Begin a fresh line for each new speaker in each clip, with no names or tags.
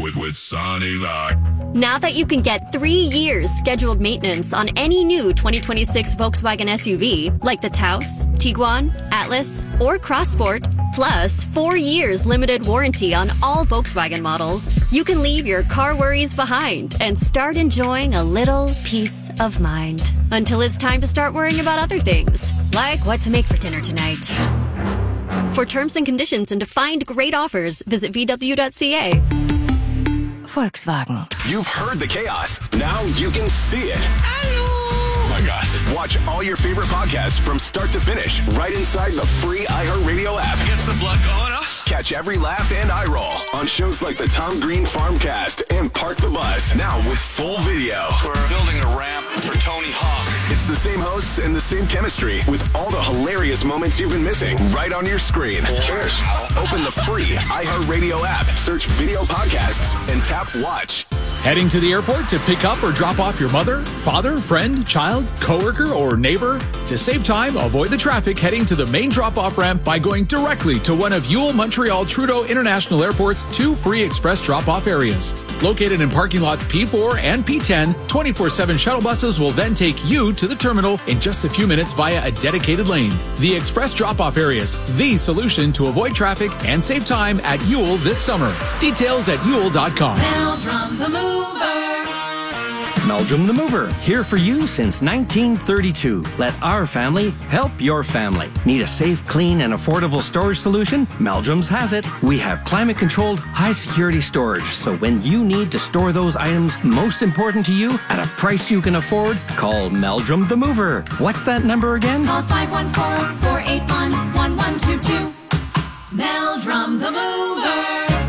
with Sonny Lock.
Now that you can get 3 years scheduled maintenance on any new 2026 Volkswagen SUV, like the Taos, Tiguan, Atlas, or Crossport, plus 4 years limited warranty on all Volkswagen models, you can leave your car worries behind and start enjoying a little peace of mind. Until it's time to start worrying about other things, like what to make for dinner tonight. For terms and conditions and to find great offers, visit VW.ca.
Volkswagen.
You've heard the chaos. Now you can see it. Oh my gosh. Watch all your favorite podcasts from start to finish right inside the free iHeartRadio app.
Gets the blood going, huh?
Catch every laugh and eye roll on shows like the Tom Green Farmcast and Park the Bus. Now with full video.
We're building a ramp for Tony Hawk.
It's the same hosts and the same chemistry with all the hilarious moments you've been missing right on your screen.
Cheers.
Open the free iHeartRadio app, search video podcasts, and tap watch.
Heading to the airport to pick up or drop off your mother, father, friend, child, coworker, or neighbor? To save time, avoid the traffic heading to the main drop-off ramp by going directly to one of Ewell Montreal Trudeau International Airport's 2 free express drop-off areas. Located in parking lots P4 and P10, 24/7 shuttle buses will then take you to the terminal in just a few minutes via a dedicated lane. The express drop-off areas, the solution to avoid traffic and save time at Ewell this summer. Details at Ewell.com.
Meldrum the Mover.
Meldrum the Mover, here for you since 1932. Let our family help your family. Need a safe, clean, and affordable storage solution? Meldrum's has it. We have climate-controlled, high-security storage, so when you need to store those items most important to you at a price you can afford, call Meldrum the Mover. What's that number again?
Call 514-481-1122. Meldrum the Mover.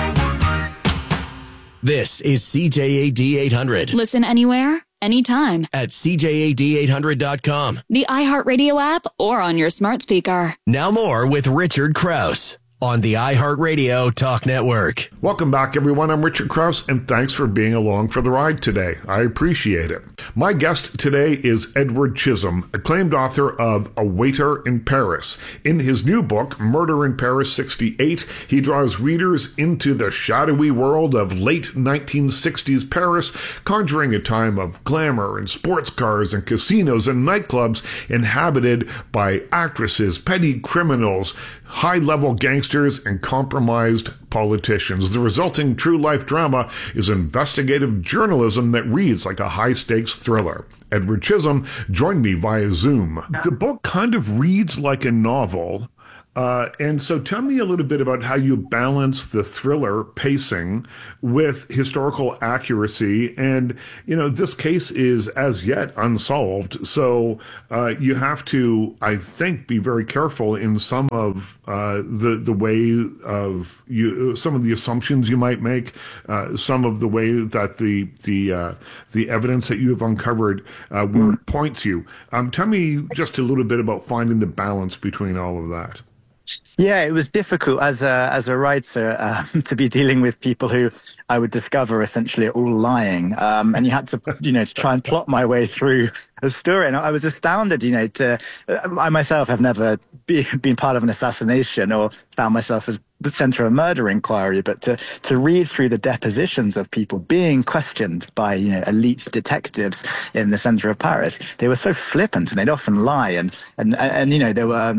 This is CJAD 800
Listen anywhere, anytime.
at CJAD800.com.
The iHeartRadio app or on your smart speaker.
Now more with Richard Krause on the iHeartRadio Talk Network.
Welcome back, everyone. I'm Richard Krause, and thanks for being along for the ride today. I appreciate it. My guest today is Edward Chisholm, acclaimed author of A Waiter in Paris. In his new book, Murder in Paris 68, he draws readers into the shadowy world of late 1960s Paris, conjuring a time of glamour and sports cars and casinos and nightclubs inhabited by actresses, petty criminals, high-level gangsters, and compromised politicians. The resulting true-life drama is investigative journalism that reads like a high-stakes thriller. Edward Chisholm joined me via Zoom. The book kind of reads like a novel. And so tell me a little bit about how you balance the thriller pacing with historical accuracy. And, you know, this case is as yet unsolved. So you have to, I think, be very careful in some of the way of some of the assumptions you might make, some of the way that the evidence that you have uncovered points you. Tell me just a little bit about finding the balance between all of that.
Yeah, it was difficult as a writer to be dealing with people who I would discover essentially are all lying, and you had to, to try and plot my way through a story. And I was astounded, I myself have never been part of an assassination or found myself as the center of a murder inquiry, but to read through the depositions of people being questioned by elite detectives in the center of Paris, they were so flippant and they'd often lie, and there were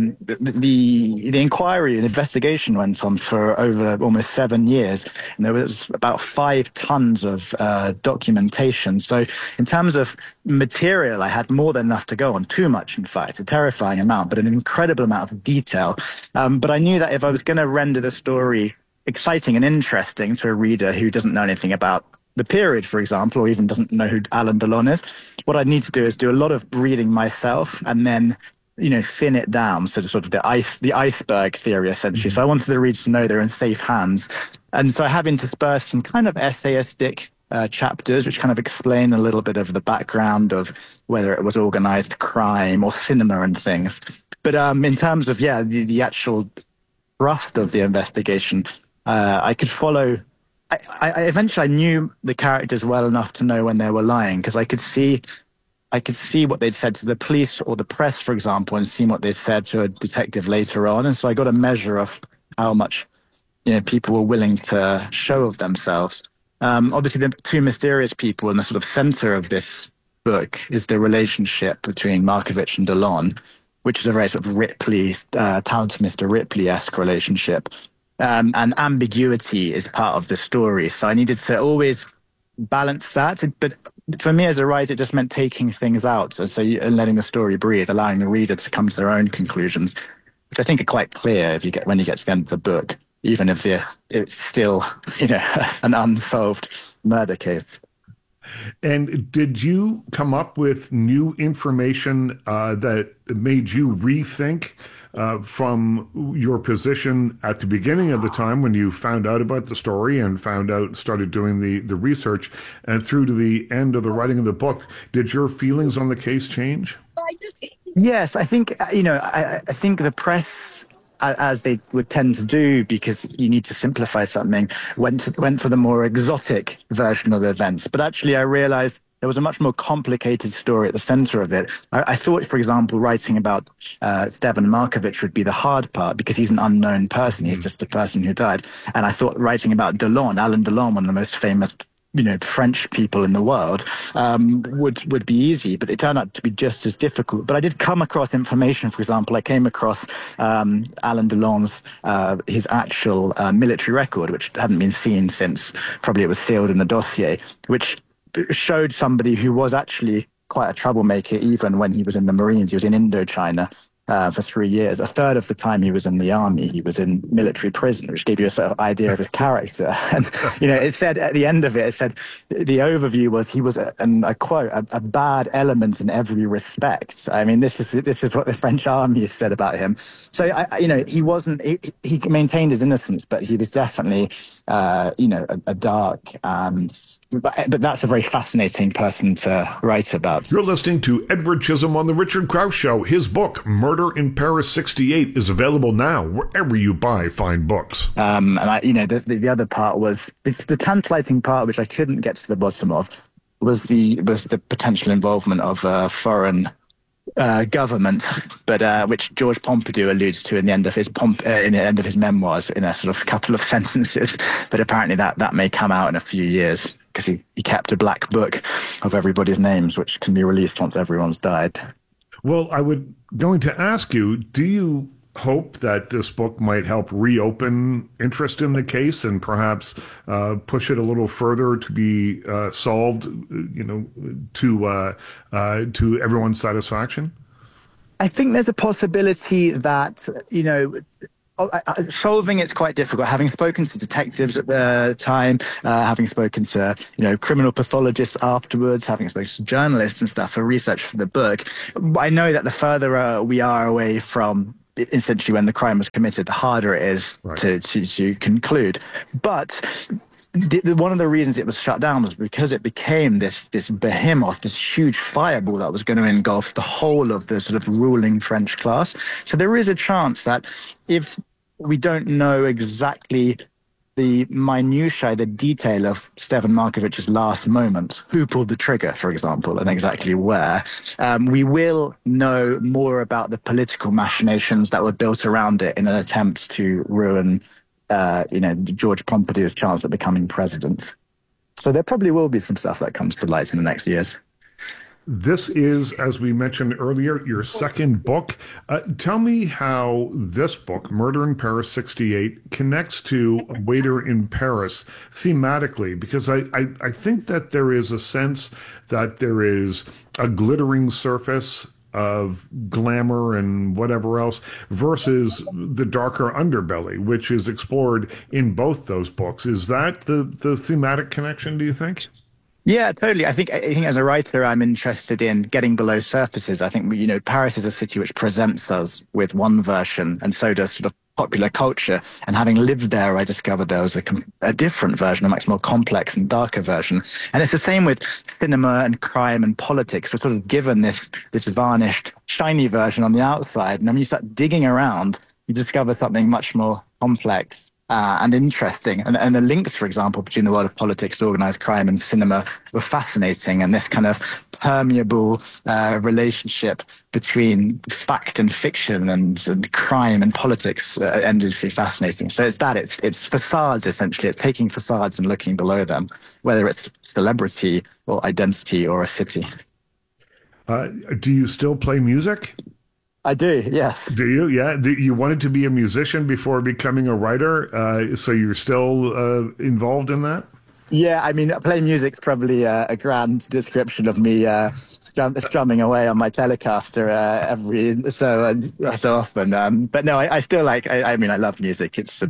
the inquiry, the investigation went on for over almost 7 years, and there was about 5 tons of documentation. So in terms of material, I had more than enough to go on, too much in fact, a terrifying amount, but an incredible amount of detail. But I knew that if I was going to render the story exciting and interesting to a reader who doesn't know anything about the period, for example, or even doesn't know who Alain Delon is, what I need to do is do a lot of reading myself and then thin it down, so sort of the iceberg theory, essentially. So I wanted the reader to know they're in safe hands. And so I have interspersed some kind of essayistic chapters, which kind of explain a little bit of the background of whether it was organized crime or cinema and things. But in terms of, the actual thrust of the investigation, I could follow. I eventually knew the characters well enough to know when they were lying, because I could see what they'd said to the police or the press, for example, and see what they'd said to a detective later on. And so I got a measure of how much people were willing to show of themselves. Obviously, the two mysterious people in the sort of center of this book is the relationship between Markovitch and Delon, which is a very sort of Ripley, talented Mr. Ripley-esque relationship. And ambiguity is part of the story. So I needed to always balance that. But for me as a writer, it just meant taking things out. And letting the story breathe, allowing the reader to come to their own conclusions, which I think are quite clear when you get to the end of the book, even if it's still, an unsolved murder case.
And did you come up with new information that made you rethink from your position at the beginning of the time when you found out about the story and started doing the research, and through to the end of the writing of the book? Did your feelings on the case change?
Yes, I think, I think the press, as they would tend to do, because you need to simplify something, went for the more exotic version of the events. But actually, I realized there was a much more complicated story at the center of it. I thought, for example, writing about Stevan Markovitch would be the hard part because he's an unknown person. He's just a person who died. And I thought writing about Delon, Alain Delon, one of the most famous French people in the world, would be easy, but they turned out to be just as difficult. But I did come across information. For example, I came across Alain Delon's his actual military record, which hadn't been seen since probably it was sealed in the dossier, which showed somebody who was actually quite a troublemaker even when he was in the Marines. He was in Indochina for 3 years. A third of the time he was in the army, he was in military prison, which gave you a sort of idea of his character. And, it said at the end of it, the overview was he was, and I quote, a bad element in every respect. I mean, this is what the French army said about him. So, he wasn't, he maintained his innocence, but he was definitely, a dark but that's a very fascinating person to write about.
You're listening to Edward Chisholm on The Richard Krause Show. His book, Murder in Paris 68, is available now wherever you buy fine books.
And the other part was, the tantalizing part, which I couldn't get to the bottom of, was the potential involvement of foreign government, but which George Pompidou alludes to in the end of his memoirs in a sort of couple of sentences. But apparently that may come out in a few years, because he kept a black book of everybody's names, which can be released once everyone's died.
Well, I would going to ask you, do you hope that this book might help reopen interest in the case and perhaps push it a little further to be solved, to everyone's satisfaction?
I think there's a possibility that, solving it's quite difficult. Having spoken to detectives at the time, having spoken to, criminal pathologists afterwards, having spoken to journalists and stuff for research for the book, I know that the further we are away from essentially when the crime was committed, the harder it is to conclude. But one of the reasons it was shut down was because it became this behemoth, this huge fireball that was going to engulf the whole of the sort of ruling French class. So there is a chance that if we don't know exactly the minutiae, the detail of Stevan Markovitch's last moments, who pulled the trigger, for example, and exactly where, we will know more about the political machinations that were built around it in an attempt to ruin, George Pompidou's chance at becoming president. So there probably will be some stuff that comes to light in the next years.
This is, as we mentioned earlier, your second book. Tell me how this book, Murder in Paris 68, connects to Waiter in Paris thematically, because I think that there is a sense that there is a glittering surface of glamour and whatever else versus the darker underbelly, which is explored in both those books. Is that the thematic connection, do you think?
Yeah, totally. I think as a writer, I'm interested in getting below surfaces. I think, Paris is a city which presents us with one version, and so does sort of popular culture. And having lived there, I discovered there was a different version, a much more complex and darker version. And it's the same with cinema and crime and politics. We're sort of given this varnished, shiny version on the outside. And when you start digging around, you discover something much more complex and interesting. And the links, for example, between the world of politics, organized crime, and cinema were fascinating. And this kind of permeable relationship between fact and fiction and crime and politics endlessly fascinating. So it's facades, essentially. It's taking facades and looking below them, whether it's celebrity or identity or a city.
Do you still play music?
I do, yes.
Do you? Yeah. You wanted to be a musician before becoming a writer, so you're still involved in that?
Yeah, I mean, playing music's probably a grand description of me strumming away on my Telecaster every so often. But no, I still I mean, I love music. It's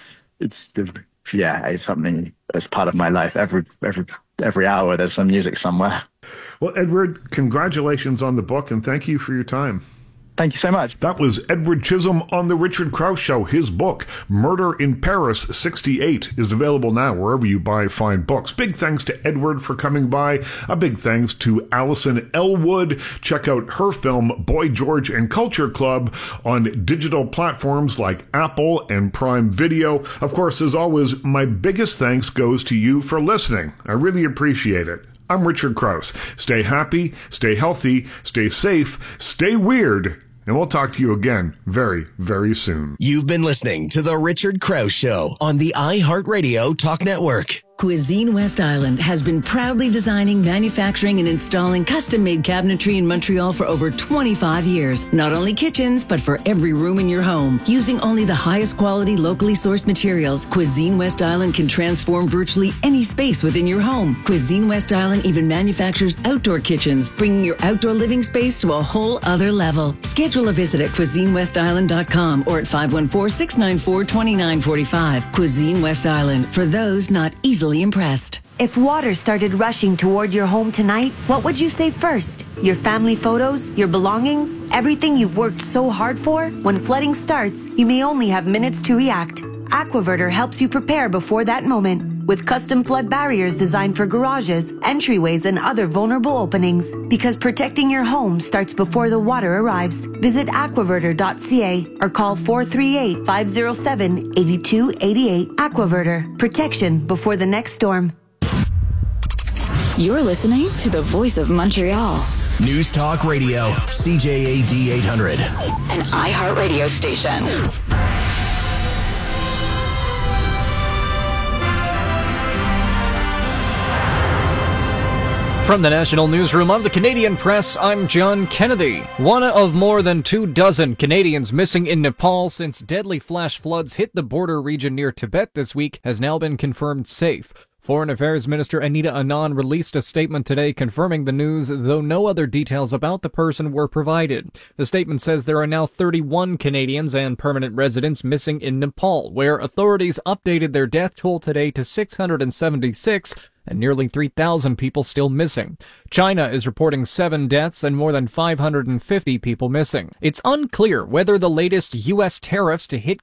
something that's part of my life. Every hour, there's some music somewhere.
Well, Edward, congratulations on the book, and thank you for your time.
Thank you so much.
That was Edward Chisholm on The Richard Krause Show. His book, Murder in Paris 68, is available now wherever you buy fine books. Big thanks to Edward for coming by. A big thanks to Alison Elwood. Check out her film, Boy George and Culture Club, on digital platforms like Apple and Prime Video. Of course, as always, my biggest thanks goes to you for listening. I really appreciate it. I'm Richard Krause. Stay happy, stay healthy, stay safe, stay weird, and we'll talk to you again very, very soon.
You've been listening to The Richard Krause Show on the iHeartRadio Talk Network.
Cuisine West Island has been proudly designing, manufacturing, and installing custom-made cabinetry in Montreal for over 25 years. Not only kitchens, but for every room in your home. Using only the highest quality, locally sourced materials, Cuisine West Island can transform virtually any space within your home. Cuisine West Island even manufactures outdoor kitchens, bringing your outdoor living space to a whole other level. Schedule a visit at CuisineWestIsland.com or at 514-694-2945. Cuisine West Island, for those not easily impressed.
If water started rushing toward your home tonight, what would you save first? Your family photos? Your belongings? Everything you've worked so hard for? When flooding starts, you may only have minutes to react. Aquaverter helps you prepare before that moment with custom flood barriers designed for garages, entryways, and other vulnerable openings. Because protecting your home starts before the water arrives. Visit aquaverter.ca or call 438-507-8288. Aquaverter. Protection before the next storm.
You're listening to the voice of Montreal.
News Talk Radio, CJAD 800.
An iHeartRadio station.
From the National Newsroom of the Canadian Press, I'm John Kennedy. One of more than 24 Canadians missing in Nepal since deadly flash floods hit the border region near Tibet this week has now been confirmed safe. Foreign Affairs Minister Anita Anand released a statement today confirming the news, though no other details about the person were provided. The statement says there are now 31 Canadians and permanent residents missing in Nepal, where authorities updated their death toll today to 676, and nearly 3,000 people still missing. China is reporting 7 deaths and more than 550 people missing. It's unclear whether the latest U.S. tariffs to hit